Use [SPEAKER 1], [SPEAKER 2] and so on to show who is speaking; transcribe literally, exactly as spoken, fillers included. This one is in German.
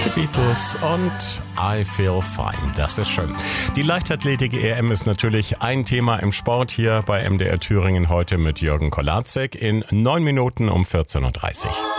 [SPEAKER 1] The Beatles und I Feel Fine. Das ist schön. Die Leichtathletik-E M ist natürlich ein Thema im Sport hier bei M D R Thüringen heute mit Jürgen Kolarzek in neun Minuten um vierzehn Uhr dreißig.